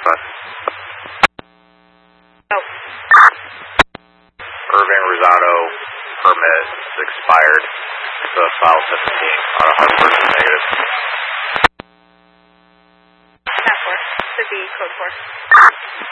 Northwest. Oh. Irving Rosado permit expired. So file 17 on a Hartford is negative. That 4 should be code 4.